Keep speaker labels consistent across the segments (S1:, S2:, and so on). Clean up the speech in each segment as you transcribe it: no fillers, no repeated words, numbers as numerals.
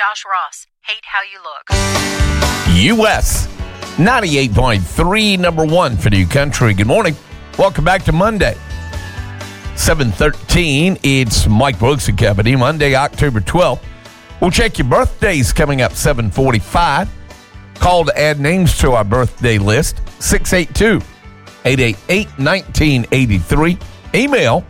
S1: Josh Ross. Hate how you look.
S2: US 98.3, number one for New Country. Good morning. Welcome back to Monday. 7:13. It's Mike Brooks and Company. Monday, October 12th. We'll check your birthdays coming up 7:45. Call to add names to our birthday list. 682-888-1983. Email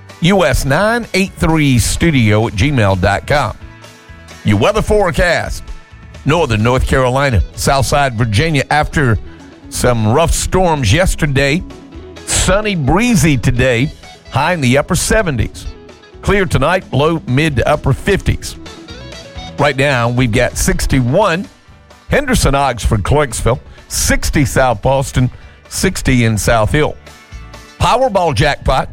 S2: us983studio@gmail.com. Your weather forecast. Northern North Carolina, Southside Virginia, after some rough storms yesterday. Sunny, breezy today, high in the upper 70s. Clear tonight, low, mid to upper 50s. Right now, we've got 61 Henderson, Oxford, Clarksville, 60 South Boston, 60 in South Hill. Powerball jackpot,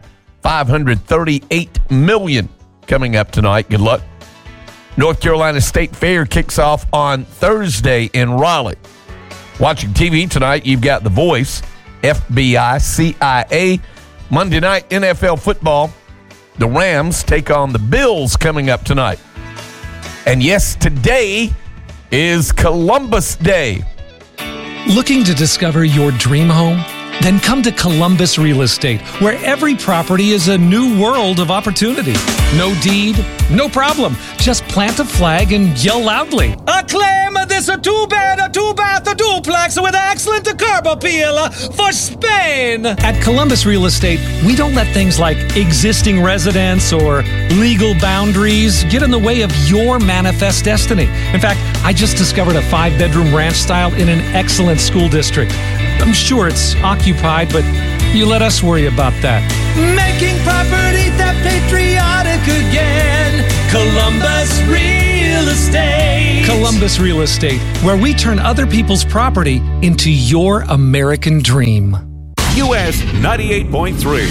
S2: $538 million coming up tonight. Good luck. North Carolina State Fair kicks off on Thursday in Raleigh. Watching TV tonight, you've got The Voice, FBI, CIA. Monday night, NFL football. The Rams take on the Bills coming up tonight. And yes, today is Columbus Day.
S3: Looking to discover your dream home? Then come to Columbus Real Estate, where every property is a new world of opportunity. No deed, no problem. Just plant a flag and yell loudly.
S4: I claim this a two-bed, a two-bath, a duplex with excellent curb appeal for Spain.
S3: At Columbus Real Estate, we don't let things like existing residents or legal boundaries get in the way of your manifest destiny. In fact, I just discovered a 5-bedroom ranch style in an excellent school district. I'm sure it's occupied, but you let us worry about that.
S4: Making property that patriotic again. Columbus Real Estate.
S3: Columbus Real Estate, where we turn other people's property into your American dream.
S5: US 98.3.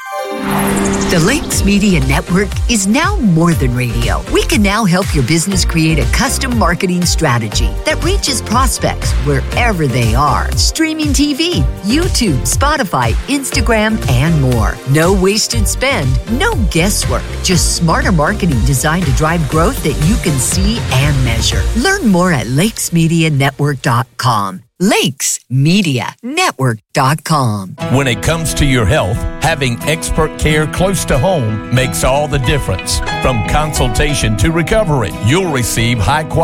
S6: The Lakes Media Network is now more than radio. We can now help your business create a custom marketing strategy that reaches prospects wherever they are. Streaming TV, YouTube, Spotify, Instagram, and more. No wasted spend, no guesswork. Just smarter marketing designed to drive growth that you can see and measure. Learn more at lakesmedianetwork.com. lakesmedianetwork.com.
S2: When it comes to your health, having expert care close to home makes all the difference. From consultation to recovery, you'll receive high quality